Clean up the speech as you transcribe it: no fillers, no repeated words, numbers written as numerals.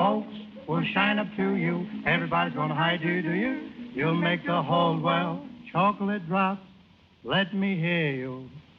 folks will shine up to you. Everybody's gonna hi-do to you. You'll make the whole world chocolate drops. Let me hear you